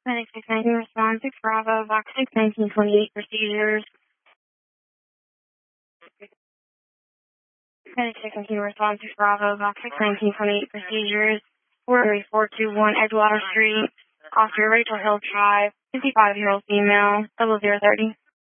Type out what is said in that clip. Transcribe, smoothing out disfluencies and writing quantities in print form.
Medic 619 response 6 Bravo, Box 6, 1928 procedures. Medic 619 response 6 Bravo, Box 6, 1928 procedures. 43421 Edgewater Street, Officer Rachel Hill Drive, 55-year-old female, 0030.